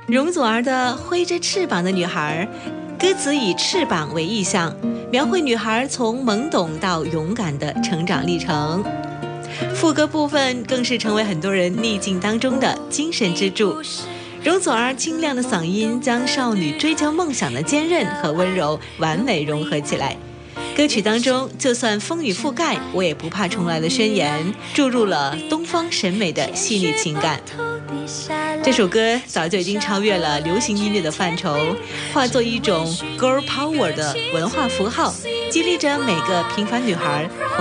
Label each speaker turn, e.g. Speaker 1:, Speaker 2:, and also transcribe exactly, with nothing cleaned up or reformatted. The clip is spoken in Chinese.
Speaker 1: 容祖儿的《挥着翅膀的女孩》，歌词以翅膀为意象，描绘女孩从懵懂到勇敢的成长历程。副歌部分更是成为很多人逆境当中的精神支柱。容祖儿清亮的嗓音将少女追求梦想的坚韧和温柔完美融合起来。歌曲当中就算风雨覆盖我也不怕重来的宣言，注入了东方审美的细腻情感。这首歌早就已经超越了流行音乐的范畴，化作一种 girl power 的文化符号，激励着每个平凡女孩